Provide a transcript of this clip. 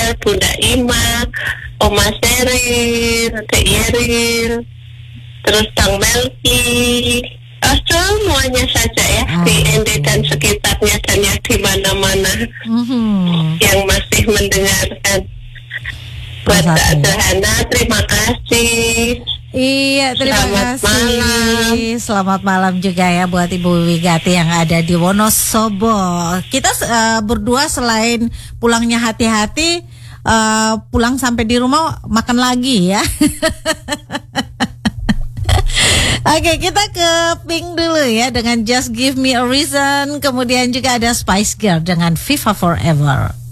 Gisel, Bunda Ima, Oma Seril, Teh Yeril, terus Kang Melki, semuanya saja ya di ND dan sekitarnya dan yang di mana-mana yang masih mendengarkan. Buat Kak Zahana, terima kasih. Iya, terima kasih. Malam. Selamat malam juga ya buat Ibu Wigati yang ada di Wonosobo. Kita berdua selain pulangnya hati-hati, pulang sampai di rumah makan lagi ya. Oke, kita ke Pink dulu ya dengan Just Give Me a Reason. Kemudian juga ada Spice Girl dengan Viva Forever.